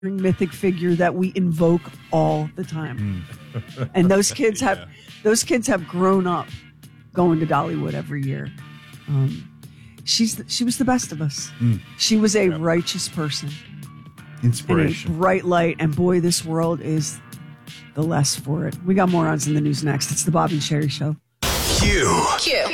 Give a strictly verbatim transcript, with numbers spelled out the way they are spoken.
mythic figure that we invoke all the time. Mm. And those kids have yeah. those kids have grown up going to Dollywood every year. Um, she's the, she was the best of us. Mm. She was a yep. righteous person. Inspiration. And a bright light. And boy, this world is the less for it. We got morons in the news next. It's the Bob and Sherry Show. Q. Q.